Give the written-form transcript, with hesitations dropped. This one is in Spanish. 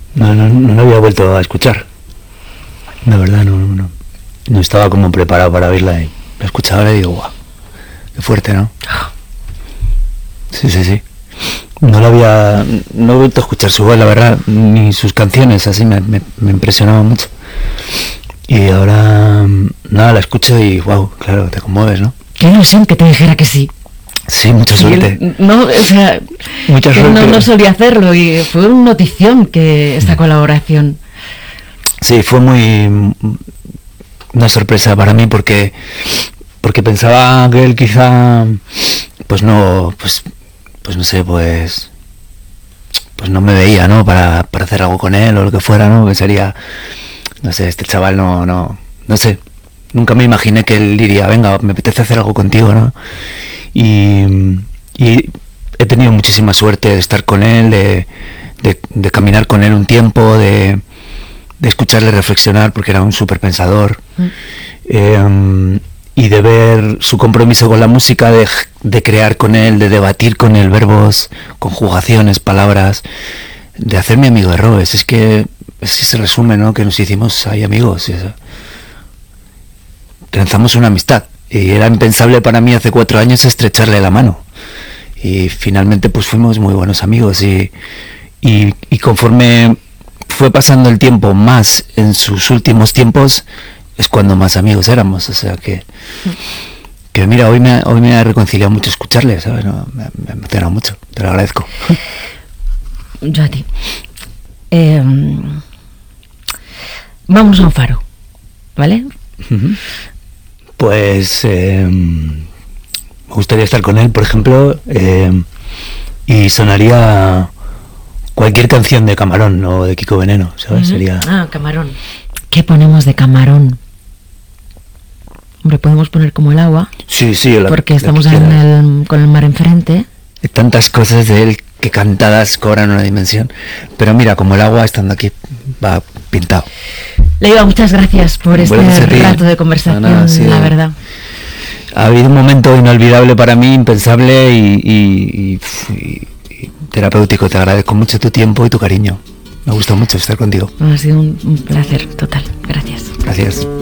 No la había vuelto a escuchar. La verdad, no estaba como preparado para oírla y la escuchaba ahora y digo, guau, qué fuerte, ¿no? Sí. No he vuelto a escuchar su voz, la verdad, ni sus canciones, así me impresionaba mucho. Y ahora, nada, la escucho y wow, claro, te conmueves, ¿no? Qué ilusión que te dijera que sí. Sí, mucha suerte. No, o sea, mucha que suerte. No solía hacerlo y fue una notición que esta colaboración. Sí, fue una sorpresa para mí porque pensaba que él quizá pues no sé, pues no me veía, ¿no? Para hacer algo con él o lo que fuera, ¿no? Que sería, no sé, este chaval no sé, nunca me imaginé que él diría, venga, me apetece hacer algo contigo, ¿no? Y he tenido muchísima suerte de estar con él, de caminar con él un tiempo, de escucharle reflexionar, porque era un súper pensador, y de ver su compromiso con la música, de crear con él, de debatir con él verbos, conjugaciones, palabras, de hacerme amigo de Robes. Es que así se resume, ¿no? Que nos hicimos ahí amigos, lanzamos una amistad, y era impensable para mí hace 4 años estrecharle la mano, y finalmente pues fuimos muy buenos amigos, y conforme fue pasando el tiempo más en sus últimos tiempos es cuando más amigos éramos, o sea que mira, hoy me ha reconciliado mucho escucharle, ¿sabes? No, me ha emocionado mucho, te lo agradezco. Yo a ti. Vamos a un faro, ¿vale? Pues me gustaría estar con él, por ejemplo, y sonaría cualquier canción de Camarón o de Kiko Veneno, ¿sabes? Sería... Camarón. ¿Qué ponemos de Camarón? Hombre, podemos poner Como el agua. Sí, porque estamos con el mar enfrente. Hay tantas cosas de él que cantadas cobran una dimensión. Pero mira, Como el agua, estando aquí, va pintado. Leiva, muchas gracias por este rato de conversación, sí, la verdad. Ha habido un momento inolvidable para mí, impensable y terapéutico. Te agradezco mucho tu tiempo y tu cariño. Me ha gustado mucho estar contigo. Ha sido un placer total. Gracias. Gracias.